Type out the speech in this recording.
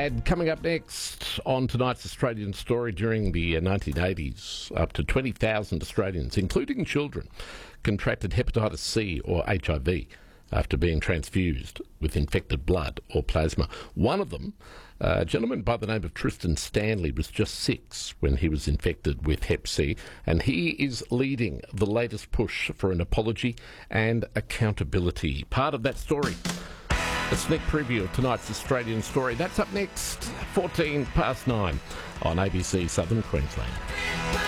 And coming up next on tonight's Australian Story, during the 1980s, up to 20,000 Australians, including children, contracted hepatitis C or HIV after being transfused with infected blood or plasma. One of them, a gentleman by the name of Tristan Stanley, was just 6 when he was infected with Hep C, and he is leading the latest push for an apology and accountability. Part of that story, a sneak preview of tonight's Australian Story. That's up next, 9:14 on ABC Southern Queensland.